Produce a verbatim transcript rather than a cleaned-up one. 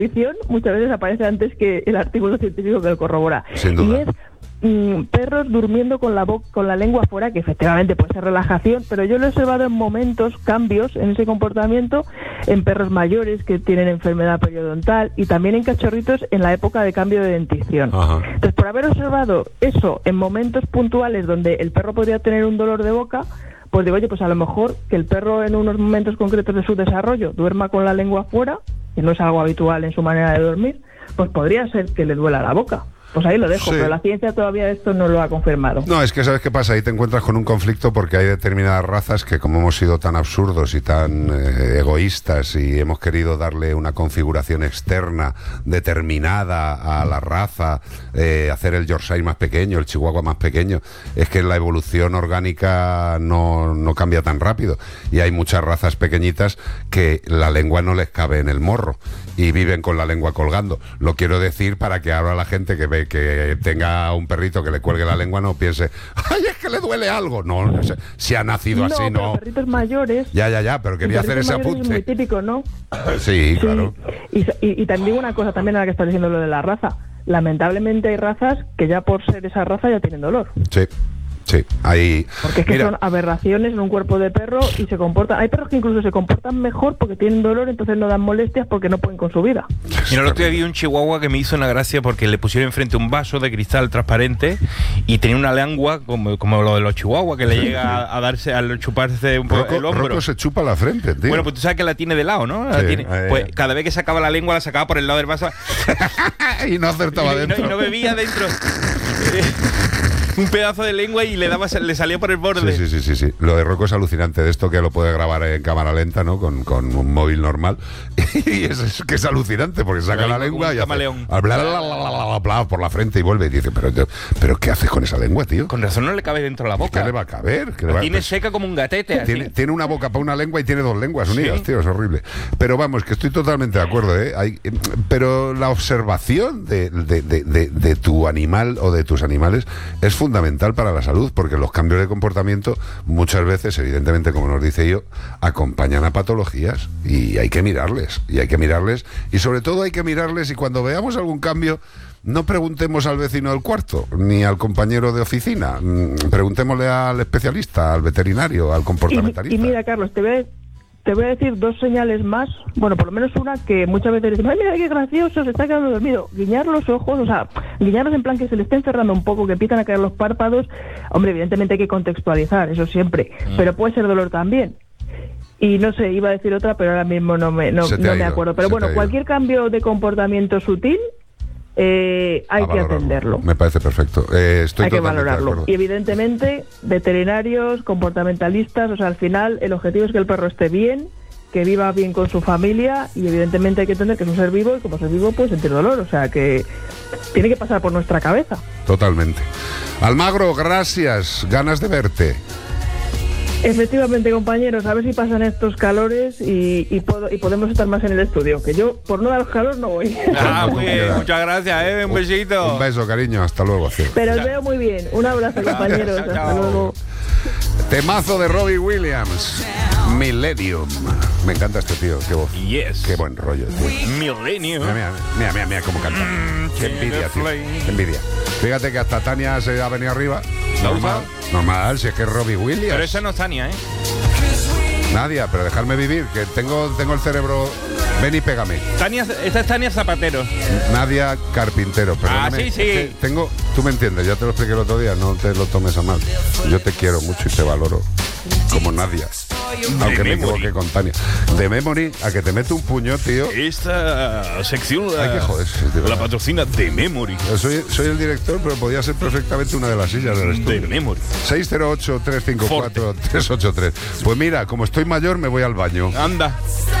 descripción muchas veces aparece antes que el artículo científico que lo corrobora. Sin duda. Y es mm, perros durmiendo con la boca, con la lengua fuera, que efectivamente puede ser relajación, pero yo lo he observado en momentos, cambios en ese comportamiento, en perros mayores que tienen enfermedad periodontal y también en cachorritos en la época de cambio de dentición. Ajá. Entonces, por haber observado eso en momentos puntuales donde el perro podría tener un dolor de boca, pues digo, oye, pues a lo mejor que el perro en unos momentos concretos de su desarrollo duerma con la lengua fuera, que no es algo habitual en su manera de dormir, pues podría ser que le duela la boca. Pues ahí lo dejo, sí. Pero la ciencia todavía esto no lo ha confirmado. No, es que ¿sabes qué pasa? Ahí te encuentras con un conflicto porque hay determinadas razas que, como hemos sido tan absurdos y tan eh, egoístas y hemos querido darle una configuración externa determinada a la raza, eh, hacer el Yorkshire más pequeño, el Chihuahua más pequeño, es que la evolución orgánica no, no cambia tan rápido. Y hay muchas razas pequeñitas que la lengua no les cabe en el morro y viven con la lengua colgando. Lo quiero decir para que ahora la gente que ve que tenga un perrito que le cuelgue la lengua no piense, ¡ay, es que le duele algo! No, no sé, si ha nacido no, así, pero no. perritos mayores. Ya, ya, ya, pero quería hacer ese apunte. Es muy típico, ¿no? Sí, sí, claro. Y, y, y también digo una cosa también a la que está diciendo lo de la raza. Lamentablemente hay razas que ya por ser esa raza ya tienen dolor. Sí. Sí, ahí... Porque es que Mira, son aberraciones en un cuerpo de perro y se comportan... Hay perros que incluso se comportan mejor porque tienen dolor, entonces no dan molestias porque no pueden con su vida. Mira, el otro día vi un chihuahua que me hizo una gracia porque le pusieron enfrente un vaso de cristal transparente y tenía una lengua como, como lo de los chihuahuas, que le llega a, a darse, al chuparse un poco Rocco, el hombro. Rocco se chupa la frente, tío. Bueno, pues tú sabes que la tiene de lado, ¿no? La Sí, tiene, eh, pues cada vez que sacaba la lengua la sacaba por el lado del vaso y no acertaba y, dentro. Y no, y no bebía dentro. Un pedazo de lengua y le daba le salía por el borde. Sí, sí, sí, sí, sí. Lo de Rocco es alucinante, de esto que lo puede grabar en cámara lenta, ¿no? Con, con un móvil normal. Y es, es que es alucinante, porque saca la lengua y hace, bla, bla, bla, bla, bla, bla, por la frente y vuelve y dice, pero, pero ¿qué haces con esa lengua, tío? Con razón no le cabe dentro de la boca. ¿Qué le va a caber? ¿Qué le la va a... tiene pues, seca como un gatete. Tiene, así. tiene una boca para una lengua y tiene dos lenguas unidas, ¿Sí? tío, es horrible. Pero vamos, que estoy totalmente de acuerdo, ¿eh? Hay, eh, pero la observación de, de, de, de, de tu animal o de tus animales es fundamental para la salud, porque los cambios de comportamiento muchas veces, evidentemente, como nos dice yo, acompañan a patologías y hay que mirarles, y hay que mirarles, y sobre todo hay que mirarles, y cuando veamos algún cambio, no preguntemos al vecino del cuarto, ni al compañero de oficina, preguntémosle al especialista, al veterinario, al comportamentalista. Y, y mira, Carlos, te voy a... Te voy a decir dos señales más, bueno, por lo menos una que muchas veces dicen, ay, mira qué gracioso, se está quedando dormido. Guiñar los ojos, o sea, guiñarlos en plan que se le estén cerrando un poco, que empiezan a caer los párpados. Hombre, evidentemente hay que contextualizar, eso siempre, mm. pero puede ser dolor también. Y no sé, iba a decir otra, pero ahora mismo no me, no, no me acuerdo. Pero bueno, cualquier cambio de comportamiento sutil, Eh, hay que atenderlo. Me parece perfecto. Eh, estoy hay que valorarlo. Y evidentemente, veterinarios, comportamentalistas, o sea, al final el objetivo es que el perro esté bien, que viva bien con su familia, y evidentemente hay que entender que es un ser vivo y como ser vivo puede sentir dolor, o sea que tiene que pasar por nuestra cabeza. Totalmente. Almagro, gracias. Ganas de verte. Efectivamente, compañeros, a ver si pasan estos calores y, y, puedo, y podemos estar más en el estudio, que yo, por no dar calor, no voy. Ah, muy bien, muchas gracias, ¿eh? Un besito. Un, un beso, cariño, hasta luego. Sí. Pero os veo muy bien. Un abrazo, compañeros, chao, hasta chao. luego. Temazo de Robbie Williams, Millennium. Me encanta este tío, qué voz. Yes. Qué buen rollo, tío. Millennium. Mira, mira, mira, mira cómo canta. Mm, qué envidia, tío. Qué envidia. Fíjate que hasta Tania se ha venido arriba. Normal, normal, si es que es Robbie Williams. Pero esa no es Tania, ¿eh? Nadia, pero dejarme vivir, que tengo, tengo el cerebro... Ven y pégame. Tania, esta es Tania Zapatero. Nadia Carpintero. Ah, sí, sí. Es que tengo, tú me entiendes, ya te lo expliqué el otro día, no te lo tomes a mal. Yo te quiero mucho y te valoro como Nadia. Aunque me equivoqué con Tania. De Memory, a que te mete un puño, tío. Esta sección la, Hay que joderse, la patrocina de Memory. Yo soy, soy el director, pero podía ser perfectamente una de las sillas del estudio. De Memory. seis cero ocho, tres cinco cuatro, tres ocho tres. Pues mira, como estoy mayor, me voy al baño. Anda.